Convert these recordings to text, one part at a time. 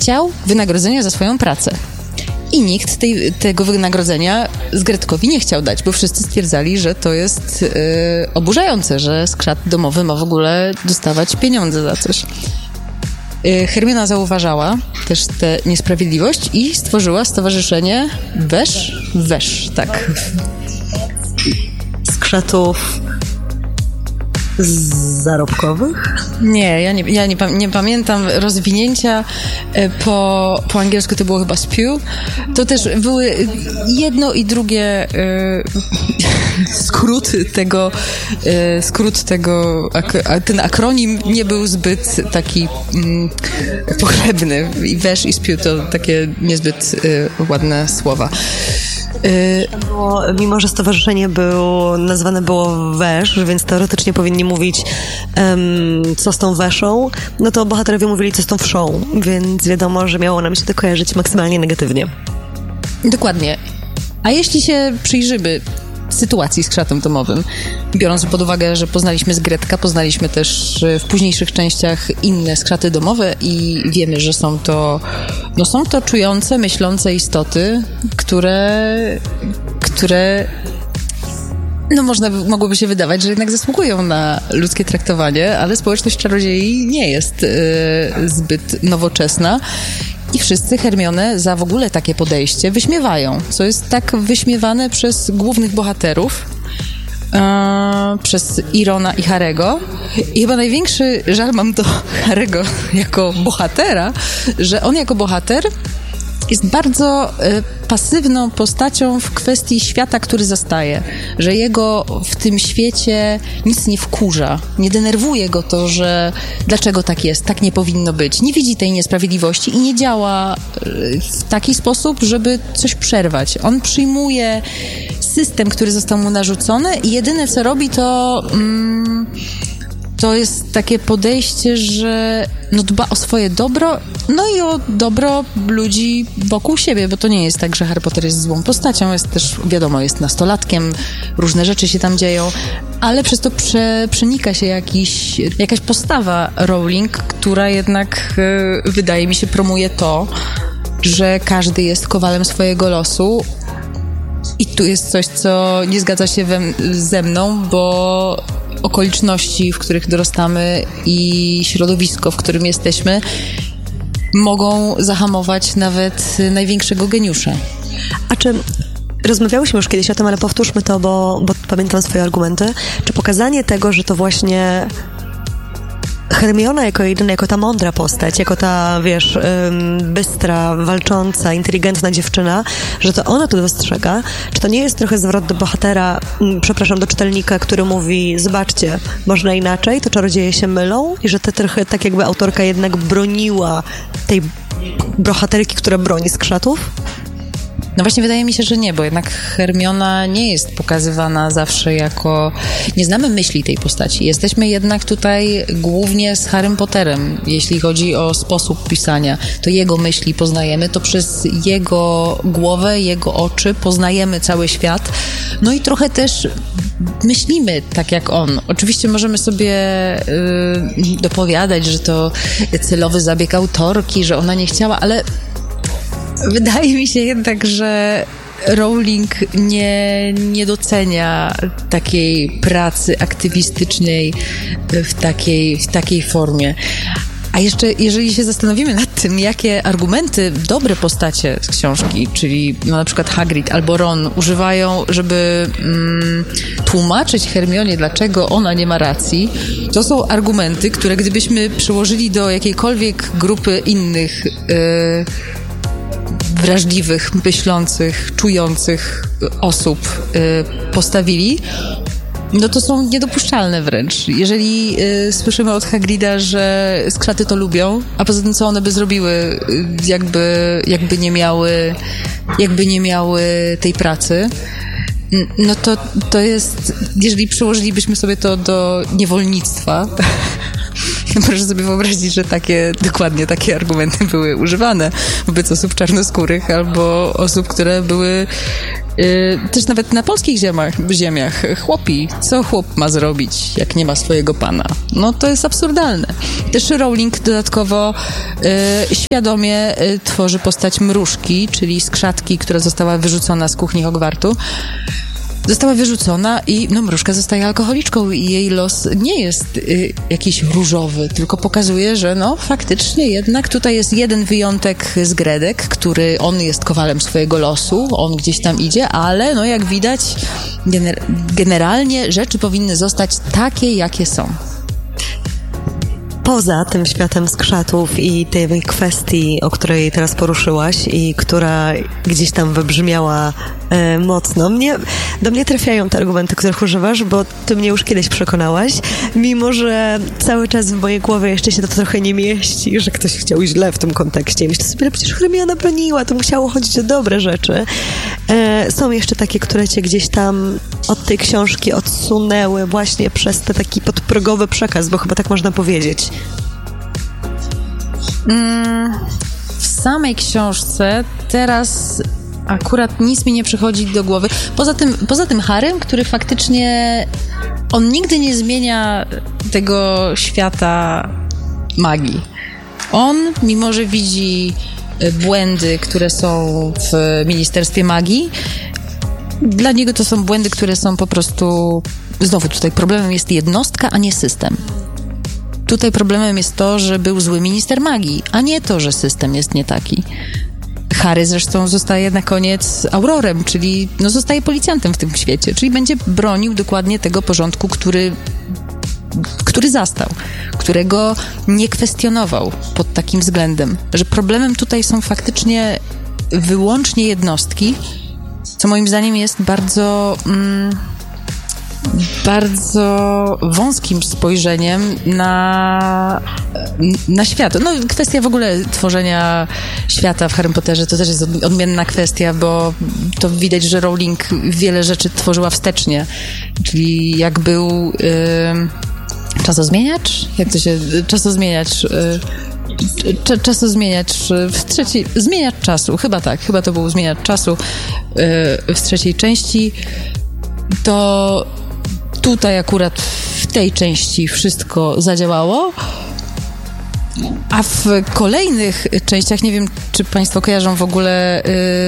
chciał wynagrodzenia za swoją pracę. I nikt tego wynagrodzenia Zgretkowi nie chciał dać, bo wszyscy stwierdzali, że to jest oburzające, że skrzat domowy ma w ogóle dostawać pieniądze za coś. Hermiona zauważała też tę niesprawiedliwość i stworzyła stowarzyszenie Wesz, tak. Skrzatów zarobkowych? Nie, ja nie pamiętam rozwinięcia. Po angielsku to było chyba spew. To też były jedno i drugie skrót tego, ten akronim nie był zbyt taki pochlebny. I wesz i spew to takie niezbyt ładne słowa. Mimo że stowarzyszenie nazwane było Wesz, więc teoretycznie powinni mówić co z tą weszą, no to bohaterowie mówili co z tą wszą, więc wiadomo, że miało nam się to kojarzyć maksymalnie negatywnie. Dokładnie. A jeśli się przyjrzymy sytuacji z krzatem domowym, biorąc pod uwagę, że poznaliśmy Zgretka, poznaliśmy też w późniejszych częściach inne skrzaty domowe i wiemy, że są to czujące, myślące istoty, które mogłoby się wydawać, że jednak zasługują na ludzkie traktowanie, ale społeczność czarodziei nie jest zbyt nowoczesna. I wszyscy Hermionę za w ogóle takie podejście wyśmiewają, co jest tak wyśmiewane przez głównych bohaterów, przez Irona i Harry'ego. I chyba największy żal mam do Harry'ego jako bohatera, że on jako bohater jest bardzo pasywną postacią w kwestii świata, który zastaje. Że jego w tym świecie nic nie wkurza. Nie denerwuje go to, że dlaczego tak jest, tak nie powinno być. Nie widzi tej niesprawiedliwości i nie działa w taki sposób, żeby coś przerwać. On przyjmuje system, który został mu narzucony i jedyne co robi to jest takie podejście, że dba o swoje dobro, i o dobro ludzi wokół siebie, bo to nie jest tak, że Harry Potter jest złą postacią, jest też, wiadomo, jest nastolatkiem, różne rzeczy się tam dzieją, ale przez to przenika się jakaś postawa Rowling, która jednak wydaje mi się promuje to, że każdy jest kowalem swojego losu. I tu jest coś, co nie zgadza się ze mną, bo okoliczności, w których dorastamy i środowisko, w którym jesteśmy, mogą zahamować nawet największego geniusza. A czy rozmawiałyśmy już kiedyś o tym, ale powtórzmy to, bo pamiętam swoje argumenty. Czy pokazanie tego, że to właśnie Hermiona jako ta mądra postać, jako ta, bystra, walcząca, inteligentna dziewczyna, że to ona tu dostrzega, czy to nie jest trochę zwrot do bohatera, do czytelnika, który mówi, zobaczcie, można inaczej, to czarodzieje się mylą i że to trochę tak jakby autorka jednak broniła tej bohaterki, która broni skrzatów? No właśnie wydaje mi się, że nie, bo jednak Hermiona nie jest pokazywana zawsze jako... Nie znamy myśli tej postaci. Jesteśmy jednak tutaj głównie z Harrym Potterem. Jeśli chodzi o sposób pisania, to jego myśli poznajemy, to przez jego głowę, jego oczy poznajemy cały świat. No i trochę też myślimy tak jak on. Oczywiście możemy sobie dopowiadać, że to celowy zabieg autorki, że ona nie chciała, ale... Wydaje mi się jednak, że Rowling nie docenia takiej pracy aktywistycznej w takiej formie. A jeszcze, jeżeli się zastanowimy nad tym, jakie argumenty dobre postacie z książki, czyli na przykład Hagrid albo Ron używają, żeby tłumaczyć Hermionie, dlaczego ona nie ma racji, to są argumenty, które gdybyśmy przyłożyli do jakiejkolwiek grupy innych wrażliwych, myślących, czujących osób postawili, no to są niedopuszczalne wręcz. Jeżeli słyszymy od Hagrida, że skrzaty to lubią, a poza tym co one by zrobiły, jakby nie miały tej pracy, no to jest, jeżeli przyłożylibyśmy sobie to do niewolnictwa, Proszę sobie wyobrazić, że dokładnie takie argumenty były używane wobec osób czarnoskórych albo osób, które były też nawet na polskich ziemiach. Chłopi, co chłop ma zrobić, jak nie ma swojego pana? No to jest absurdalne. Też Rowling dodatkowo świadomie tworzy postać mrużki, czyli skrzatki, która została wyrzucona z kuchni Hogwartu. Została wyrzucona i mrużka zostaje alkoholiczką i jej los nie jest jakiś różowy, tylko pokazuje, że faktycznie jednak tutaj jest jeden wyjątek z Gredek, który on jest kowalem swojego losu, on gdzieś tam idzie, ale jak widać generalnie rzeczy powinny zostać takie, jakie są. Poza tym światem skrzatów i tej kwestii, o której teraz poruszyłaś i która gdzieś tam wybrzmiała mocno, do mnie trafiają te argumenty, których używasz, bo ty mnie już kiedyś przekonałaś, mimo że cały czas w mojej głowie jeszcze się to trochę nie mieści, że ktoś chciał źle w tym kontekście. Myślę sobie, że przecież Hermiona broniła, to musiało chodzić o dobre rzeczy. Są jeszcze takie, które cię gdzieś tam od tej książki odsunęły właśnie przez ten taki podprogowy przekaz, bo chyba tak można powiedzieć. W samej książce teraz akurat nic mi nie przychodzi do głowy. Poza tym Harrym, który faktycznie on nigdy nie zmienia tego świata magii. On, mimo że widzi błędy, które są w Ministerstwie Magii, dla niego to są błędy, które są po prostu... Znowu tutaj problemem jest jednostka, a nie system. Tutaj problemem jest to, że był zły minister magii, a nie to, że system jest nie taki. Harry zresztą zostaje na koniec aurorem, czyli zostaje policjantem w tym świecie, czyli będzie bronił dokładnie tego porządku, który zastał, którego nie kwestionował pod takim względem, że problemem tutaj są faktycznie wyłącznie jednostki, co moim zdaniem jest bardzo wąskim spojrzeniem na świat. Kwestia w ogóle tworzenia świata w Harrym Potterze to też jest odmienna kwestia, bo to widać, że Rowling wiele rzeczy tworzyła wstecznie. Czyli jak był czasozmieniacz? Jak to się... Czasozmieniacz zmieniacz czasu, chyba to był zmieniacz czasu w trzeciej części, to tutaj akurat w tej części wszystko zadziałało, a w kolejnych częściach, nie wiem, czy Państwo kojarzą w ogóle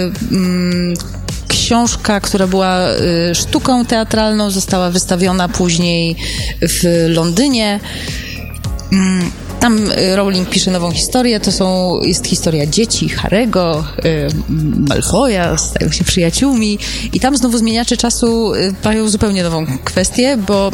książka, która była sztuką teatralną, została wystawiona później w Londynie. Tam Rowling pisze nową historię, jest historia dzieci Harry'ego, Malfoya, stają się przyjaciółmi i tam znowu zmieniacze czasu mają zupełnie nową kwestię, bo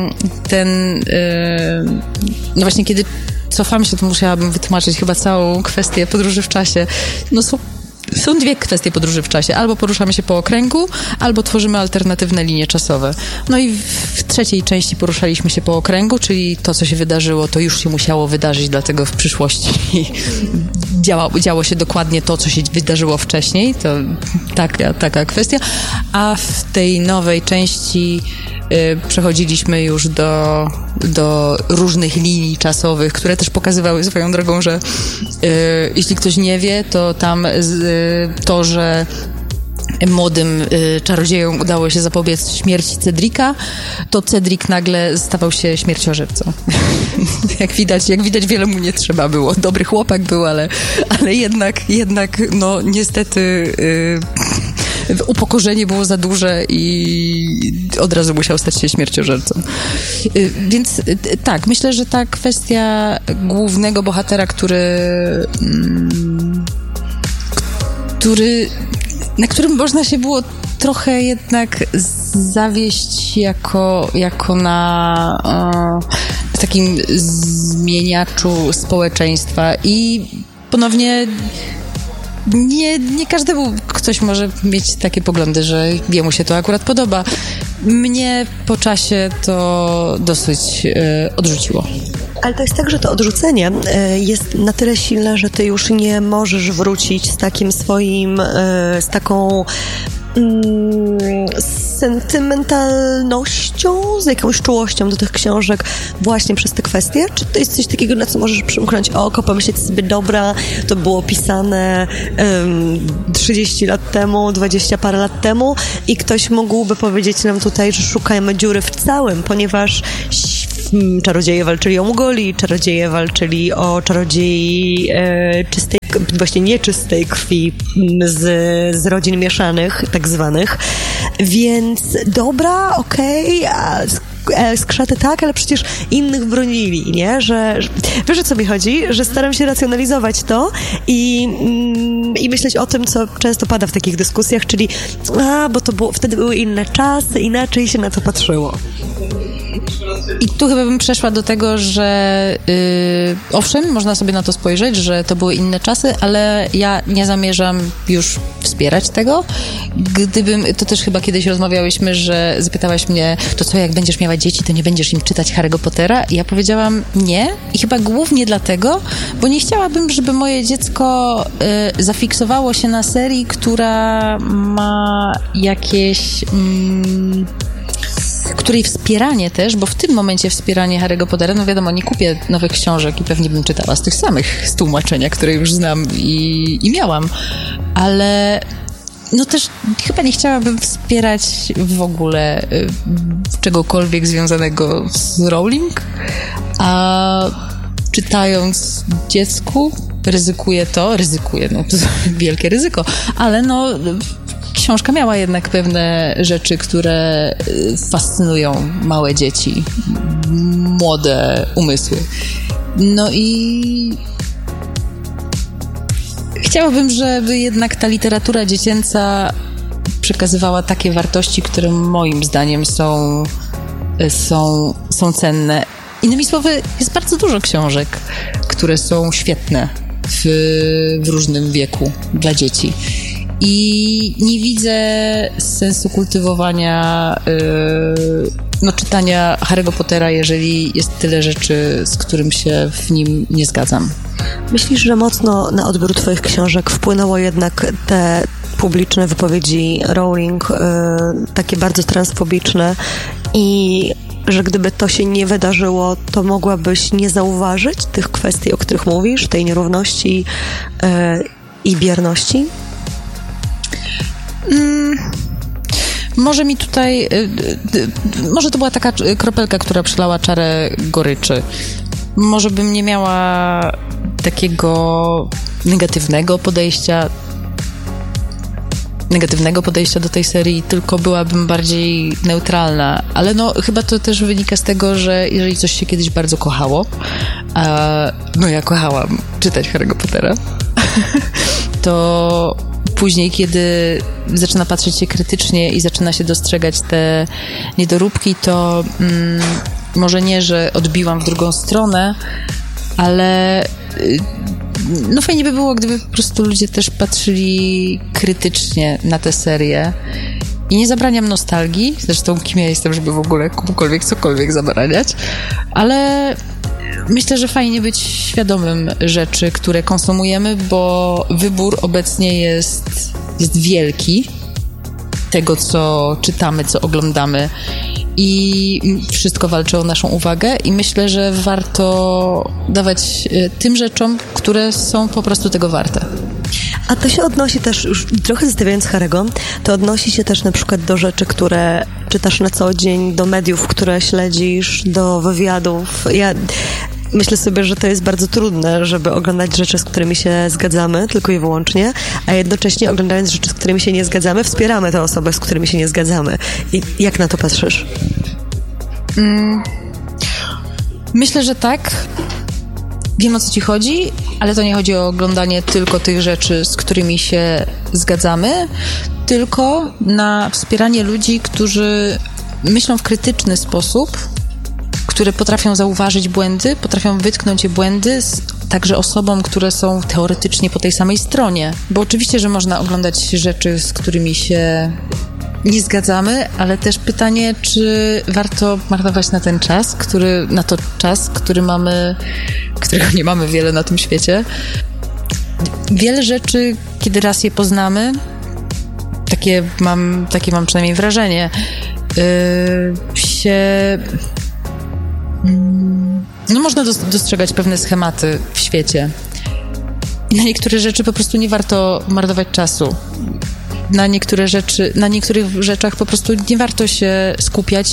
właśnie kiedy cofam się, to musiałabym wytłumaczyć chyba całą kwestię podróży w czasie. Są dwie kwestie podróży w czasie. Albo poruszamy się po okręgu, albo tworzymy alternatywne linie czasowe. I w trzeciej części poruszaliśmy się po okręgu, czyli to, co się wydarzyło, to już się musiało wydarzyć, dlatego w przyszłości działo się dokładnie to, co się wydarzyło wcześniej. To taka kwestia. A w tej nowej części przechodziliśmy już do różnych linii czasowych, które też pokazywały swoją drogą, że jeśli ktoś nie wie, to tam to, że młodym czarodziejom udało się zapobiec śmierci Cedrika, to Cedric nagle stawał się śmierciożercą. Jak widać, wiele mu nie trzeba było. Dobry chłopak był, ale jednak niestety upokorzenie było za duże i od razu musiał stać się śmierciożercą. Więc tak, myślę, że ta kwestia głównego bohatera, na którym można się było trochę jednak zawieść jako na takim zmieniaczu społeczeństwa i ponownie nie każdemu ktoś może mieć takie poglądy, że jemu się to akurat podoba. Mnie po czasie to dosyć odrzuciło. Ale to jest tak, że to odrzucenie jest na tyle silne, że ty już nie możesz wrócić z takim swoim, z sentymentalnością, z jakąś czułością do tych książek właśnie przez te kwestie? Czy to jest coś takiego, na co możesz przymknąć oko, pomyśleć sobie, dobra, to było pisane 30 lat temu, 20 parę lat temu i ktoś mógłby powiedzieć nam tutaj, że szukajmy dziury w całym, ponieważ czarodzieje walczyli o Mugoli, czarodzieje walczyli o czarodziei czystej, właśnie nieczystej krwi z rodzin mieszanych, tak zwanych. Więc dobra, okej, skrzaty tak, ale przecież innych bronili, nie? Że wiesz, o co mi chodzi? Że staram się racjonalizować to i myśleć o tym, co często pada w takich dyskusjach, czyli bo to było, wtedy były inne czasy, inaczej się na to patrzyło. I tu chyba bym przeszła do tego, że owszem, można sobie na to spojrzeć, że to były inne czasy, ale ja nie zamierzam już wspierać tego. To też chyba kiedyś rozmawiałyśmy, że zapytałaś mnie, to co, jak będziesz miała dzieci, to nie będziesz im czytać Harry'ego Pottera? I ja powiedziałam nie. I chyba głównie dlatego, bo nie chciałabym, żeby moje dziecko zafiksowało się na serii, która ma jakieś... której wspieranie też, bo w tym momencie wspieranie Harry'ego Pottera, no wiadomo, nie kupię nowych książek i pewnie bym czytała z tych samych z tłumaczenia, które już znam i miałam, ale no też chyba nie chciałabym wspierać w ogóle czegokolwiek związanego z Rowling, a czytając dziecku ryzykuję, no to wielkie ryzyko, ale no książka miała jednak pewne rzeczy, które fascynują małe dzieci, młode umysły. No i chciałabym, żeby jednak ta literatura dziecięca przekazywała takie wartości, które moim zdaniem są cenne. Innymi słowy, jest bardzo dużo książek, które są świetne w różnym wieku dla dzieci. I nie widzę sensu kultywowania, czytania Harry'ego Pottera, jeżeli jest tyle rzeczy, z którym się w nim nie zgadzam. Myślisz, że mocno na odbiór twoich książek wpłynęło jednak te publiczne wypowiedzi Rowling, takie bardzo transfobiczne i że gdyby to się nie wydarzyło, to mogłabyś nie zauważyć tych kwestii, o których mówisz, tej nierówności i bierności? Może mi tutaj, może to była taka kropelka, która przelała czarę goryczy. Może bym nie miała takiego negatywnego podejścia do tej serii, tylko byłabym bardziej neutralna. Ale no chyba to też wynika z tego, że jeżeli coś się kiedyś bardzo kochało, ja kochałam czytać Harry'ego Pottera, to później, kiedy zaczyna patrzeć się krytycznie i zaczyna się dostrzegać te niedoróbki, to może nie, że odbiłam w drugą stronę, ale fajnie by było, gdyby po prostu ludzie też patrzyli krytycznie na tę serię. I nie zabraniam nostalgii, zresztą kim ja jestem, żeby w ogóle komukolwiek cokolwiek zabraniać, ale myślę, że fajnie być świadomym rzeczy, które konsumujemy, bo wybór obecnie jest wielki tego, co czytamy, co oglądamy i wszystko walczy o naszą uwagę i myślę, że warto dawać tym rzeczom, które są po prostu tego warte. A to się odnosi też, już trochę zostawiając Harry'ego, to odnosi się też na przykład do rzeczy, które czytasz na co dzień, do mediów, które śledzisz, do wywiadów. Ja myślę sobie, że to jest bardzo trudne, żeby oglądać rzeczy, z którymi się zgadzamy, tylko i wyłącznie, a jednocześnie oglądając rzeczy, z którymi się nie zgadzamy, wspieramy te osoby, z którymi się nie zgadzamy. I jak na to patrzysz? Myślę, że tak. Wiem, o co ci chodzi, ale to nie chodzi o oglądanie tylko tych rzeczy, z którymi się zgadzamy, tylko na wspieranie ludzi, którzy myślą w krytyczny sposób, które potrafią zauważyć błędy, potrafią wytknąć je błędy, także osobom, które są teoretycznie po tej samej stronie. Bo oczywiście, że można oglądać rzeczy, z którymi się nie zgadzamy, ale też pytanie, czy warto marnować na ten czas, który mamy, którego nie mamy wiele na tym świecie. Wiele rzeczy, kiedy raz je poznamy, tak takie mam przynajmniej wrażenie, no można dostrzegać pewne schematy w świecie. I na niektóre rzeczy po prostu nie warto marnować czasu. Na niektórych rzeczach po prostu nie warto się skupiać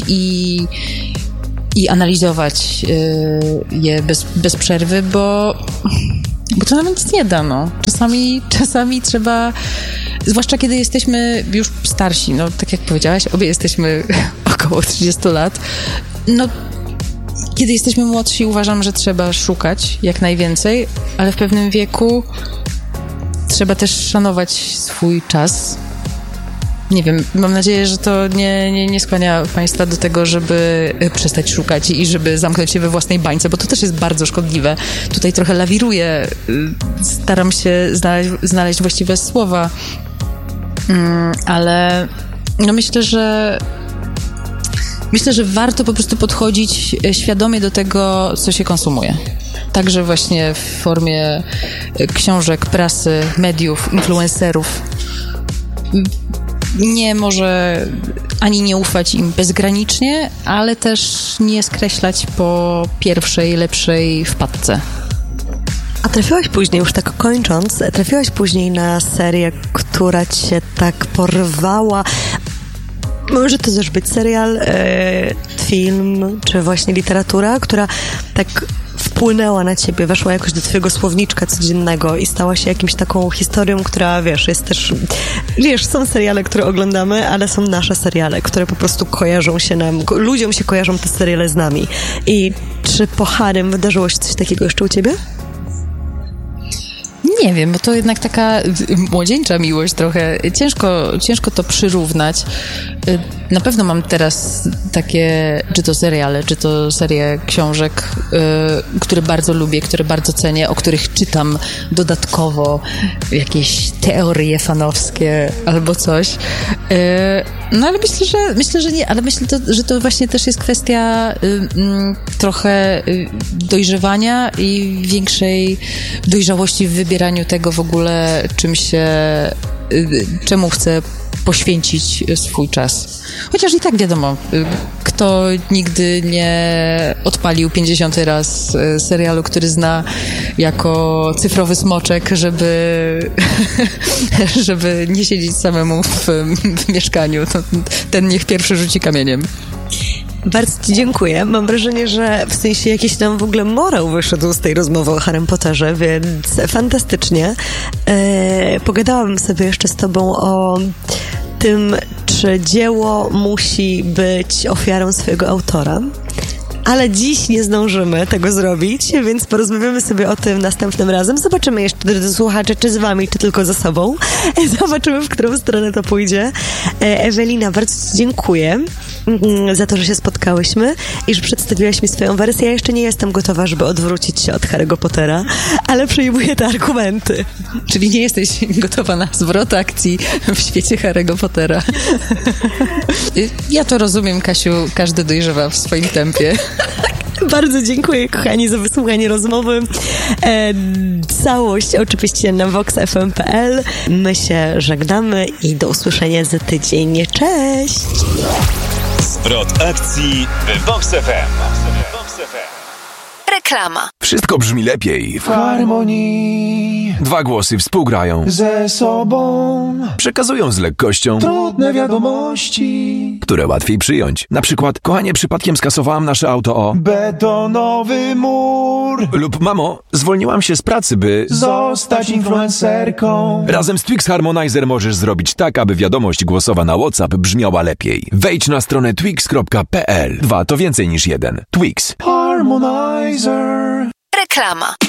i analizować je bez przerwy, bo to nam nic nie da, no. Czasami trzeba, zwłaszcza kiedy jesteśmy już starsi, no tak jak powiedziałaś, obie jesteśmy około 30 lat, no kiedy jesteśmy młodsi, uważam, że trzeba szukać jak najwięcej, ale w pewnym wieku trzeba też szanować swój czas. Nie wiem, mam nadzieję, że to nie skłania Państwa do tego, żeby przestać szukać i żeby zamknąć się we własnej bańce, bo to też jest bardzo szkodliwe. Tutaj trochę lawiruję, staram się znaleźć właściwe słowa, ale no myślę, że warto po prostu podchodzić świadomie do tego, co się konsumuje. Także właśnie w formie książek, prasy, mediów, influencerów. Nie może ani nie ufać im bezgranicznie, ale też nie skreślać po pierwszej, lepszej wpadce. A trafiłaś później, już tak kończąc, na serię, która cię tak porwała? Może to też być serial, film, czy właśnie literatura, która tak wpłynęła na ciebie, weszła jakoś do twojego słowniczka codziennego i stała się jakimś taką historią, która, jest też... są seriale, które oglądamy, ale są nasze seriale, które po prostu kojarzą się nam, ludziom się kojarzą te seriale z nami. I czy po Harrym wydarzyło się coś takiego jeszcze u ciebie? Nie wiem, bo to jednak taka młodzieńcza miłość trochę. Ciężko to przyrównać. Na pewno mam teraz takie, czy to seriale, czy to serie książek, które bardzo lubię, które bardzo cenię, o których czytam dodatkowo jakieś teorie fanowskie albo coś. No ale myślę, że nie, ale myślę, że to właśnie też jest kwestia trochę dojrzewania i większej dojrzałości w wybieraniu tego w ogóle, czemu chcę poświęcić swój czas. Chociaż i tak wiadomo, kto nigdy nie odpalił 50 raz serialu, który zna jako cyfrowy smoczek, żeby nie siedzieć samemu w mieszkaniu. Ten niech pierwszy rzuci kamieniem. Bardzo ci dziękuję. Mam wrażenie, że w sensie jakiś tam w ogóle morał wyszedł z tej rozmowy o Harrym Potterze, więc fantastycznie. Pogadałabym sobie jeszcze z tobą o tym, czy dzieło musi być ofiarą swojego autora. Ale dziś nie zdążymy tego zrobić, więc porozmawiamy sobie o tym następnym razem. Zobaczymy jeszcze, drodzy słuchacze, czy z wami, czy tylko ze sobą. Zobaczymy, w którą stronę to pójdzie. Ewelina, bardzo ci dziękuję za to, że się spotkałyśmy i że przedstawiłaś mi swoją wersję. Ja jeszcze nie jestem gotowa, żeby odwrócić się od Harry'ego Pottera, ale przyjmuję te argumenty. Czyli nie jesteś gotowa na zwrot akcji w świecie Harry'ego Pottera. Ja to rozumiem, Kasiu, każdy dojrzewa w swoim tempie. Bardzo dziękuję, kochani, za wysłuchanie rozmowy. Całość oczywiście na voxfm.pl. My się żegnamy i do usłyszenia za tydzień. Cześć! Zwrot akcji w Vox FM. Reklama. Wszystko brzmi lepiej w harmonii. Dwa głosy współgrają Ze sobą przekazują z lekkością trudne wiadomości, które łatwiej przyjąć. Na przykład, kochanie, przypadkiem skasowałam nasze auto o betonowy mur. Lub mamo, zwolniłam się z pracy, by zostać influencerką. Razem z Twix Harmonizer możesz zrobić tak, aby wiadomość głosowa na WhatsApp brzmiała lepiej. Wejdź na stronę twix.pl. 2 to więcej niż 1. Twix. Harmonizer. Reklama.